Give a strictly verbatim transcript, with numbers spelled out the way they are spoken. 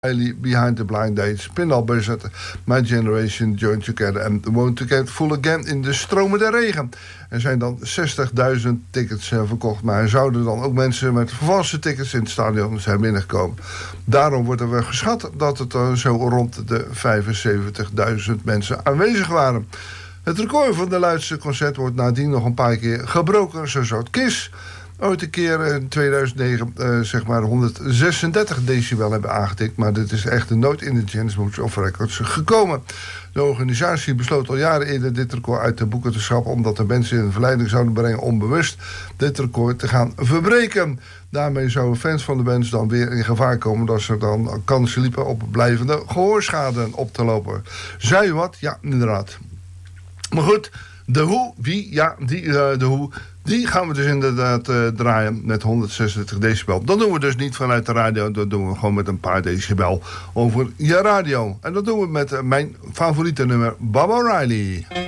Behind the Blind Dates, Pinball Buzzard, My Generation, Join Together en Won't to Get Full Again in de stromen der regen. Er zijn dan zestigduizend tickets uh, verkocht, maar er zouden dan ook mensen met vervalste tickets in het stadion zijn binnengekomen. Daarom wordt er geschat dat het uh, zo rond de vijfenzeventigduizend mensen aanwezig waren. Het record van de luidste concert wordt nadien nog een paar keer gebroken, zo zou het Kiss ooit een keer in tweeduizend negen uh, zeg maar honderdzesendertig decibel hebben aangetikt. Maar dit is echt nooit in de Guinness Book of Records gekomen. De organisatie besloot al jaren eerder dit record uit de boeken te schrappen, omdat de mensen in de verleiding zouden brengen om bewust dit record te gaan verbreken. Daarmee zouden fans van de bands dan weer in gevaar komen dat ze dan kansen liepen op blijvende gehoorschade op te lopen. Zei u wat? Ja, inderdaad. Maar goed, de Who, wie? Ja, die, uh, de Who. Die gaan we dus inderdaad uh, draaien met honderdzesendertig decibel. Dat doen we dus niet vanuit de radio. Dat doen we gewoon met een paar decibel over je radio. En dat doen we met uh, mijn favoriete nummer, Bob O'Reilly.